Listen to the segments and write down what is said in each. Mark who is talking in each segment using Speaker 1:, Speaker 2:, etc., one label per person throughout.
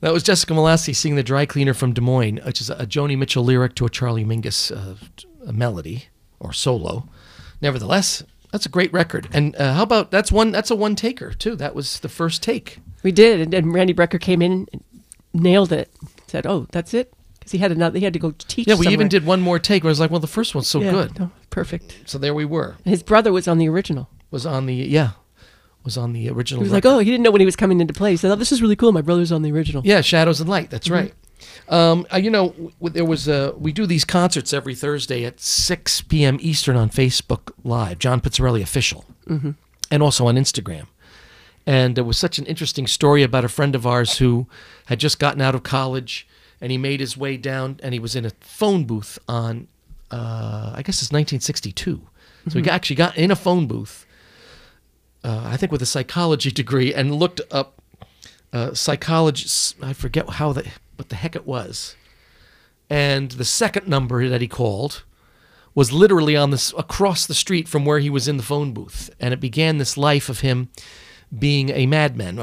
Speaker 1: That was Jessica Malassi singing The Dry Cleaner from Des Moines, which is a Joni Mitchell lyric to a Charlie Mingus a melody or solo. Nevertheless, that's a great record. And how about that's a one-taker, too. That was the first take.
Speaker 2: We did, and Randy Brecker came in and nailed it. Said, "Oh, that's it," because he had to go teach.
Speaker 1: Yeah, we
Speaker 2: somewhere.
Speaker 1: even did one more take where I was like, well, the first one's so good.
Speaker 2: No, perfect.
Speaker 1: So there we were.
Speaker 2: And his brother was on the original.
Speaker 1: Was on the original.
Speaker 2: He was like, "Oh, he didn't know when he was coming into play." He said, "Oh, this is really cool. My brother's on the original."
Speaker 1: Yeah, Shadows and Light. That's right. There was we do these concerts every Thursday at 6 p.m. Eastern on Facebook Live, John Pizzarelli Official, and also on Instagram. And there was such an interesting story about a friend of ours who had just gotten out of college, and he made his way down, and he was in a phone booth on, I guess it's 1962. So he actually got in a phone booth, I think with a psychology degree, and looked up psychology. I forget what the heck it was. And the second number that he called was literally across the street from where he was in the phone booth. And it began this life of him being a madman,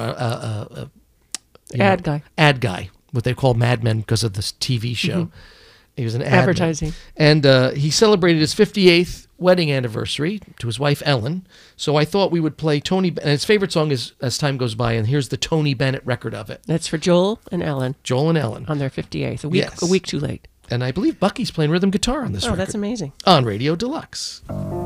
Speaker 2: ad
Speaker 1: guy, what they call madmen because of this TV show. He was an
Speaker 2: advertising.
Speaker 1: And he celebrated his 58th wedding anniversary to his wife, Ellen. So I thought we would play Tony, and his favorite song is As Time Goes By, and here's the Tony Bennett record of it.
Speaker 2: That's for Joel and Ellen.
Speaker 1: On
Speaker 2: their 58th, a week too late.
Speaker 1: And I believe Bucky's playing rhythm guitar on this record.
Speaker 2: Oh, that's amazing.
Speaker 1: On Radio Deluxe.